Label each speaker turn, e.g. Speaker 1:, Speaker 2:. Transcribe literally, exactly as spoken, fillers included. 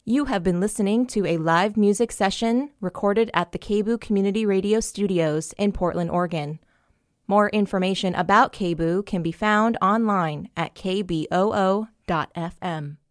Speaker 1: You have been listening to a live music session recorded at the K B O O Community Radio Studios in Portland, Oregon. More information about K B O O can be found online at k b o o dot f m.